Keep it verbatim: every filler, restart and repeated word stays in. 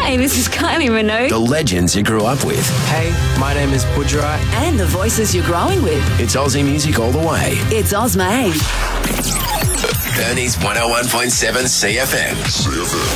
Hey, this is Kylie Minogue. The legends you grew up with. Hey, my name is Budrai. And the voices you're growing with. It's Aussie music all the way. It's Ozmade. Ernie's one oh one point seven C F M. C F M.